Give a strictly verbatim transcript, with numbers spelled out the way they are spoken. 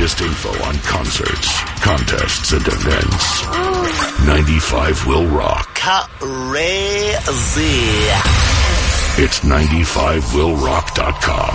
latest info on concerts, contests, and events. ninety-five will rock. Crazy. It's ninety-five will rock dot com.